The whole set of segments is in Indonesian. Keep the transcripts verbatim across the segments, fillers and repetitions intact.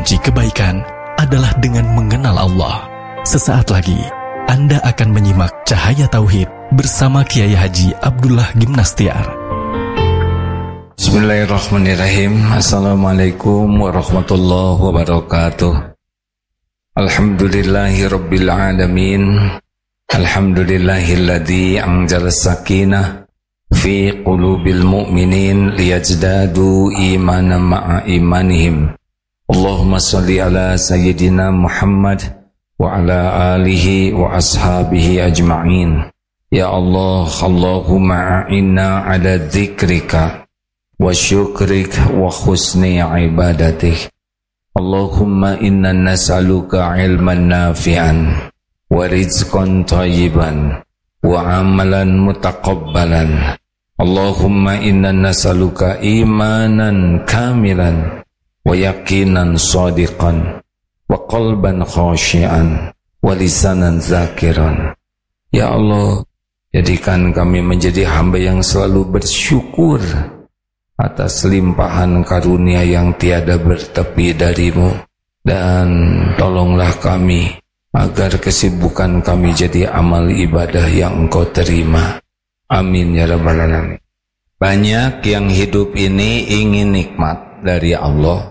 Kunci kebaikan adalah dengan mengenal Allah. Sesaat lagi, Anda akan menyimak Cahaya Tauhid bersama Kiai Haji Abdullah Gimnastiar. Bismillahirrahmanirrahim. Assalamualaikum warahmatullahi wabarakatuh. Alhamdulillahi rabbil alamin. Alhamdulillahilladzi anzala sakinah fi qulubil mu'minin liyazdadu imanan ma'a imanihim. Allahumma salli ala sayyidina Muhammad wa ala alihi wa ashabihi ajma'in. Ya Allah, Allahumma a'inna ala dzikrika wa syukrika wa husni ibadatik. Allahumma inna nas'aluka ilman nafi'an wa rizqan thayyiban wa amalan mutaqabbalan. Allahumma inna nas'aluka imanan kamilan wa yaqinan shadiqan wa qalban khashi'an wa lisanan zakiran. Ya Allah, jadikan kami menjadi hamba yang selalu bersyukur atas limpahan karunia yang tiada bertepi darimu, dan tolonglah kami agar kesibukan kami jadi amal ibadah yang Engkau terima. Amin ya rabbal alamin. Banyak yang hidup ini ingin nikmat dari Allah,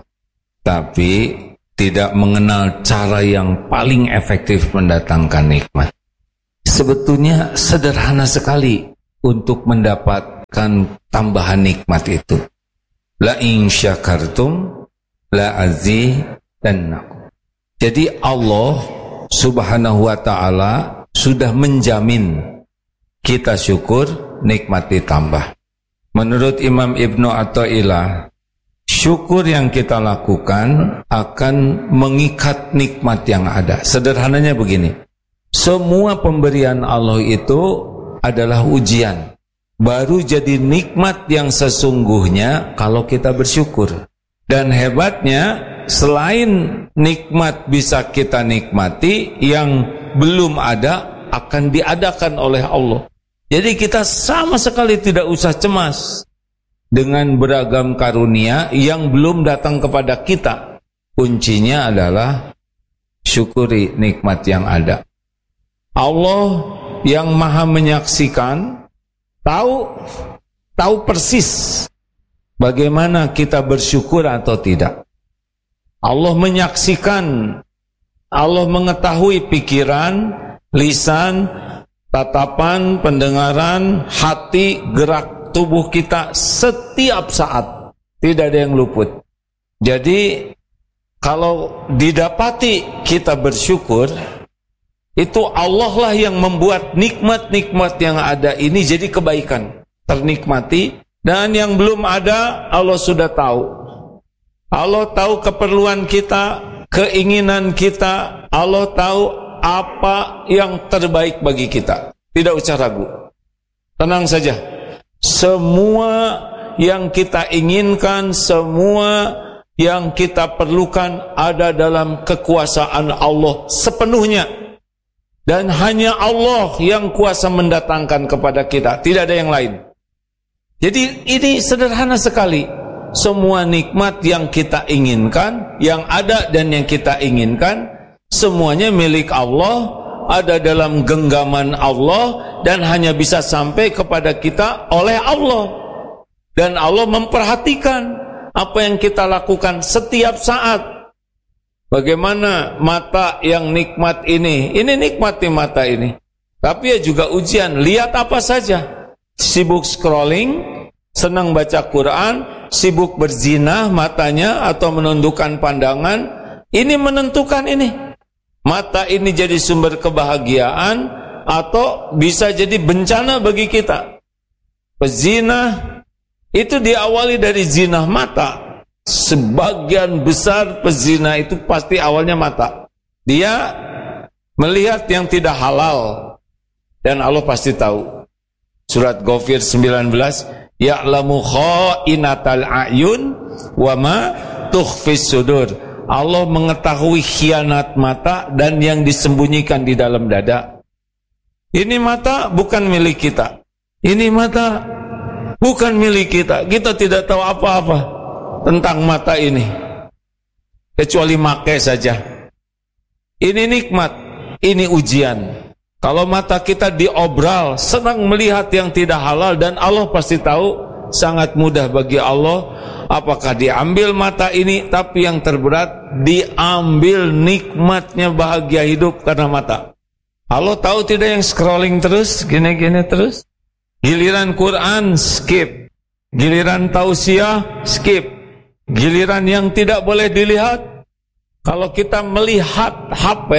tapi tidak mengenal cara yang paling efektif mendatangkan nikmat. Sebetulnya sederhana sekali untuk mendapatkan tambahan nikmat itu. La in syakartum la azidannakum. Jadi Allah Subhanahu wa ta'ala sudah menjamin kita syukur, nikmat ditambah. Menurut Imam Ibnu Athaillah, syukur yang kita lakukan akan mengikat nikmat yang ada. Sederhananya begini, semua pemberian Allah itu adalah ujian. Baru jadi nikmat yang sesungguhnya kalau kita bersyukur. Dan hebatnya, selain nikmat bisa kita nikmati, yang belum ada akan diadakan oleh Allah. Jadi kita sama sekali tidak usah cemas dengan beragam karunia yang belum datang kepada kita. Kuncinya adalah syukuri nikmat yang ada. Allah yang maha menyaksikan, tahu tahu persis bagaimana kita bersyukur atau tidak. Allah menyaksikan, Allah mengetahui pikiran, lisan, tatapan, pendengaran, hati, gerak tubuh kita setiap saat. Tidak ada yang luput. Jadi kalau didapati kita bersyukur, itu Allah lah yang membuat nikmat-nikmat yang ada ini jadi kebaikan, ternikmati. Dan yang belum ada, Allah sudah tahu. Allah tahu keperluan kita, keinginan kita. Allah tahu apa yang terbaik bagi kita. Tidak usah ragu. Tenang saja. Semua yang kita inginkan, semua yang kita perlukan ada dalam kekuasaan Allah sepenuhnya. Dan hanya Allah yang kuasa mendatangkan kepada kita, tidak ada yang lain. Jadi ini sederhana sekali. Semua nikmat yang kita inginkan, yang ada dan yang kita inginkan, semuanya milik Allah, ada dalam genggaman Allah, dan hanya bisa sampai kepada kita oleh Allah. Dan Allah memperhatikan apa yang kita lakukan setiap saat. Bagaimana mata yang nikmat ini, ini nikmat di mata ini, tapi ya juga ujian. Lihat apa saja, sibuk scrolling, senang baca Quran, sibuk berzina matanya atau menundukkan pandangan, ini menentukan ini. Mata ini jadi sumber kebahagiaan atau bisa jadi bencana bagi kita. Pezina itu diawali dari zina mata. Sebagian besar pezina itu pasti awalnya mata. Dia melihat yang tidak halal, dan Allah pasti tahu. Surat Ghafir sembilan belas, ya'lamu kha'inatal a'yun wa ma tukhfis sudur. Allah mengetahui khianat mata dan yang disembunyikan di dalam dada. Ini mata bukan milik kita. Ini mata bukan milik kita. Kita tidak tahu apa-apa tentang mata ini. kecuali make saja. Ini nikmat, ini ujian. Kalau mata kita diobral, senang melihat yang tidak halal, dan Allah pasti tahu, sangat mudah bagi Allah. Apakah diambil mata ini, tapi yang terberat, diambil nikmatnya bahagia hidup karena mata. Allah tahu tidak yang scrolling terus, gini-gini terus. Giliran Quran, skip. Giliran tausiah, skip. Giliran yang tidak boleh dilihat. Kalau kita melihat H P,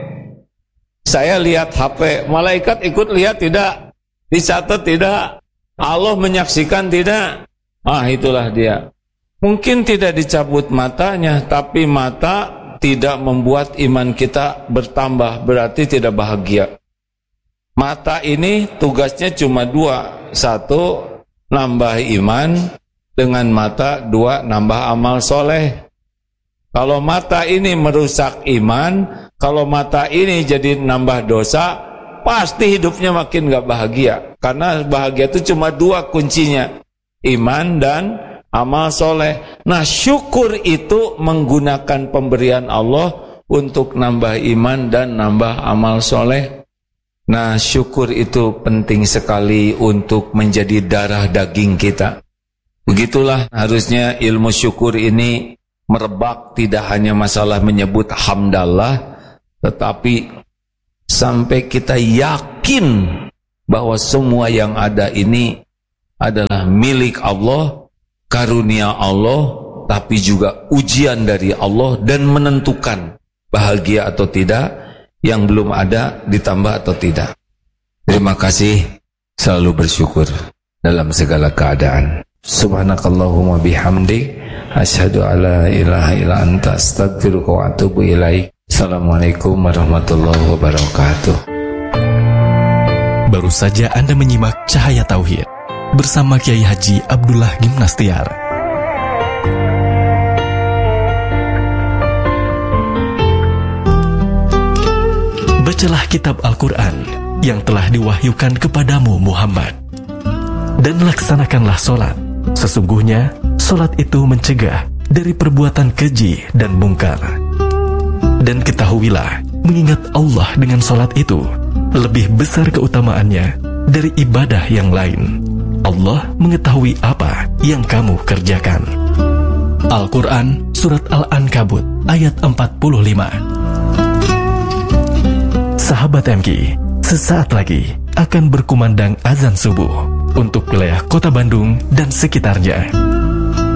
saya lihat H P, malaikat ikut lihat tidak? Dicatat tidak? Allah menyaksikan tidak? Ah, itulah dia. Mungkin tidak dicabut matanya, tapi mata tidak membuat iman kita bertambah, berarti tidak bahagia. Mata ini tugasnya cuma dua. Satu, nambah iman. Dengan mata, dua, nambah amal soleh. Kalau mata ini merusak iman, kalau mata ini jadi nambah dosa, pasti hidupnya makin gak bahagia. Karena bahagia itu cuma dua kuncinya, iman dan amal soleh. Nah, syukur itu menggunakan pemberian Allah untuk nambah iman dan nambah amal soleh. Nah, syukur itu penting sekali untuk menjadi darah daging kita. Begitulah harusnya ilmu syukur ini merebak, tidak hanya masalah menyebut hamdallah, tetapi sampai kita yakin bahwa semua yang ada ini adalah milik Allah, karunia Allah, tapi juga ujian dari Allah, dan menentukan bahagia atau tidak, yang belum ada ditambah atau tidak. Terima kasih, selalu bersyukur dalam segala keadaan. Subhanakallahumma bihamdik, asyhadu alla ilaha illa anta, astaghfiruka wa atubu ilaik. Assalamualaikum warahmatullahi wabarakatuh. Baru saja Anda menyimak Cahaya Tauhid bersama Kiai Haji Abdullah Gimnastiar. Bacalah kitab Al-Quran yang telah diwahyukan kepadamu Muhammad, dan laksanakanlah solat. Sesungguhnya solat itu mencegah dari perbuatan keji dan mungkar. Dan ketahuilah, mengingat Allah dengan solat itu lebih besar keutamaannya dari ibadah yang lain. Allah mengetahui apa yang kamu kerjakan. Al-Quran Surat Al-Ankabut ayat empat puluh lima. Sahabat M K, sesaat lagi akan berkumandang azan subuh untuk wilayah Kota Bandung dan sekitarnya.